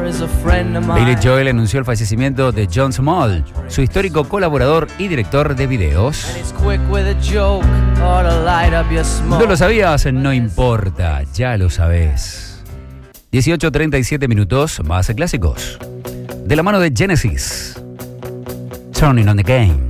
Billy Joel anunció el fallecimiento de John Small, su histórico colaborador y director de videos. ¿No lo sabías? No importa, ya lo sabés. 18:37 minutos, más clásicos. De la mano de Genesis. Turning on the Game.